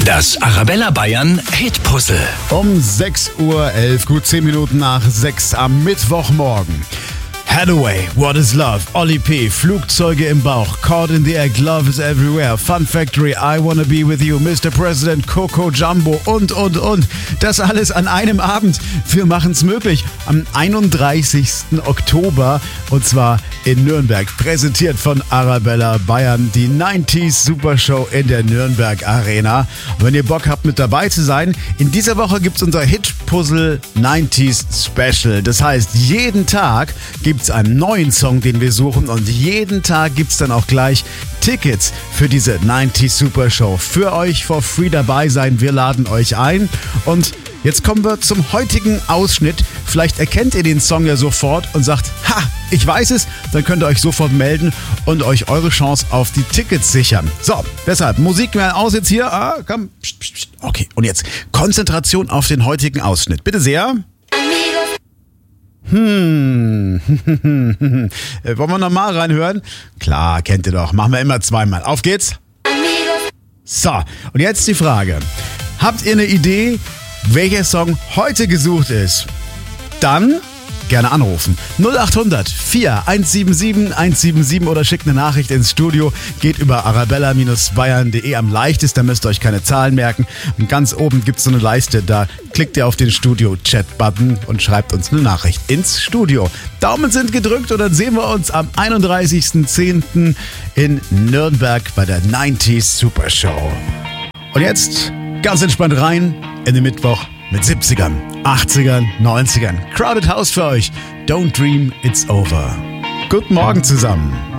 Das Arabella Bayern Hit-Puzzle. Um 6:11 Uhr, gut 10 Minuten nach 6 am Mittwochmorgen. Hathaway, What is Love, Oli P., Flugzeuge im Bauch, Caught in the Act, Love is Everywhere, Fun Factory, I Wanna Be With You, Mr. President, Coco Jumbo und. Das alles an einem Abend. Wir machen es möglich. Am 31. Oktober und zwar in Nürnberg. Präsentiert von Arabella Bayern, die 90s Supershow in der Nürnberg Arena. Und wenn ihr Bock habt, mit dabei zu sein, in dieser Woche gibt es unser Hit-Puzzle 90s Special. Das heißt, jeden Tag gibt es einen neuen Song, den wir suchen, und jeden Tag gibt es dann auch gleich Tickets für diese 90s Supershow. Für euch for free dabei sein. Wir laden euch ein. Und jetzt kommen wir zum heutigen Ausschnitt. Vielleicht erkennt ihr den Song ja sofort und sagt, ha, ich weiß es. Dann könnt ihr euch sofort melden und euch eure Chance auf die Tickets sichern. So, deshalb Musik mehr aus jetzt hier. Komm. Okay, und jetzt Konzentration auf den heutigen Ausschnitt. Bitte sehr. Wollen wir nochmal reinhören? Klar, kennt ihr doch. Machen wir immer zweimal. Auf geht's. So, und jetzt die Frage. Habt ihr eine Idee, welcher Song heute gesucht ist? Dann gerne anrufen. 0800 4177 177 oder schickt eine Nachricht ins Studio. Geht über arabella-bayern.de am leichtesten, da müsst ihr euch keine Zahlen merken. Und ganz oben gibt es so eine Leiste, da klickt ihr auf den Studio-Chat-Button und schreibt uns eine Nachricht ins Studio. Daumen sind gedrückt und dann sehen wir uns am 31.10. in Nürnberg bei der 90s Supershow. Und jetzt ganz entspannt rein in den Mittwoch mit 70ern, 80ern, 90ern. Crowded House für euch. Don't dream it's over. Guten Morgen zusammen.